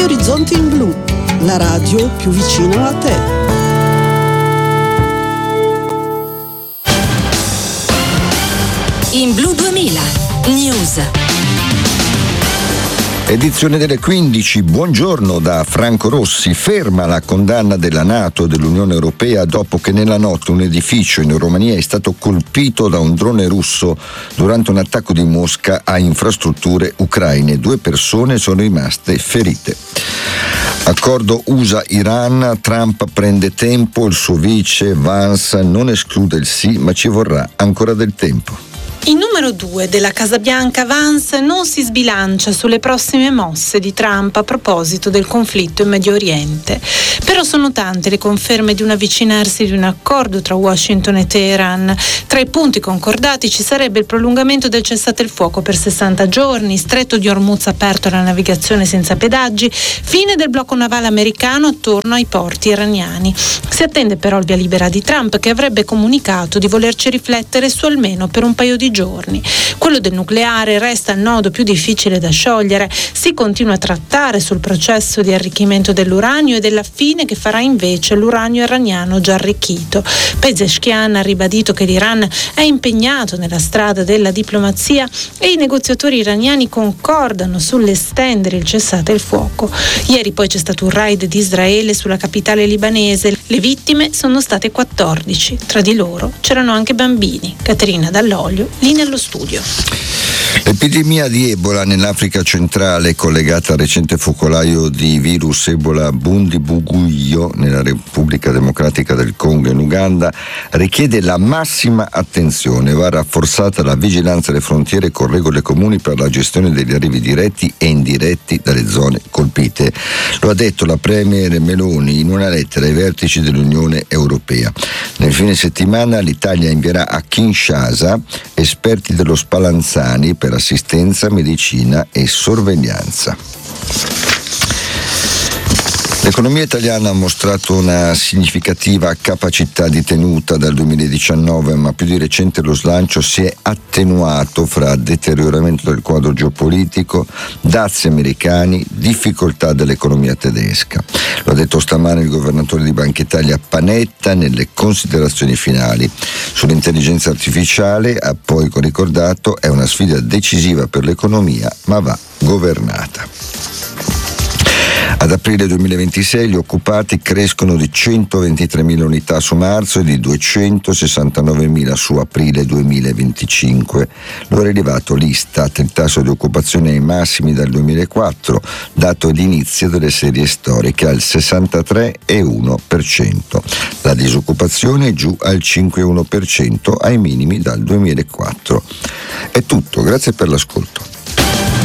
Radio Orizzonti in Blu, la radio più vicina a te. In Blu 2000, News. Edizione delle 15, buongiorno da Franco Rossi. Ferma la condanna della NATO e dell'Unione Europea dopo che nella notte un edificio in Romania è stato colpito da un drone russo durante un attacco di Mosca a infrastrutture ucraine. 2 persone sono rimaste ferite. Accordo USA-Iran, Trump prende tempo, il suo vice Vance non esclude il sì, ma ci vorrà ancora del tempo. Il numero 2 della Casa Bianca, Vance, non si sbilancia sulle prossime mosse di Trump a proposito del conflitto in Medio Oriente. Però sono tante le conferme di un avvicinarsi di un accordo tra Washington e Teheran. Tra i punti concordati ci sarebbe il prolungamento del cessate il fuoco per 60 giorni, stretto di Hormuz aperto alla navigazione senza pedaggi, fine del blocco navale americano attorno ai porti iraniani. Si attende però il via libera di Trump, che avrebbe comunicato di volerci riflettere su almeno per un paio di giorni. Quello del nucleare resta il nodo più difficile da sciogliere. Si continua a trattare sul processo di arricchimento dell'uranio e della fine che farà invece l'uranio iraniano già arricchito. Pezeshkian ha ribadito che l'Iran è impegnato nella strada della diplomazia e i negoziatori iraniani concordano sull'estendere il cessate il fuoco. Ieri poi c'è stato un raid di Israele sulla capitale libanese. Le vittime sono state 14. Tra di loro c'erano anche bambini. Caterina Dall'Olio, lì nello studio. L'epidemia di Ebola nell'Africa centrale, collegata al recente focolaio di virus Ebola Bundibugyo nella Repubblica Democratica del Congo e in Uganda, richiede la massima attenzione. Va rafforzata la vigilanza alle frontiere con regole comuni per la gestione degli arrivi diretti e indiretti dalle zone colpite. Lo ha detto la Premier Meloni in una lettera ai vertici dell'Unione Europea. Nel fine settimana l'Italia invierà a Kinshasa esperti dello Spallanzani per assistenza, medicina e sorveglianza. L'economia italiana ha mostrato una significativa capacità di tenuta dal 2019, ma più di recente lo slancio si è attenuato fra deterioramento del quadro geopolitico, dazi americani, difficoltà dell'economia tedesca. Lo ha detto stamane il governatore di Banca Italia Panetta nelle considerazioni finali. Sull'intelligenza artificiale ha poi ricordato è una sfida decisiva per l'economia, ma va governata. Ad aprile 2026 gli occupati crescono di 123.000 unità su marzo e di 269.000 su aprile 2025. Lo ha rilevato l'Istat, il tasso di occupazione ai massimi dal 2004, dato di inizio delle serie storiche al 63,1%. La disoccupazione è giù al 5,1% ai minimi dal 2004. È tutto, grazie per l'ascolto.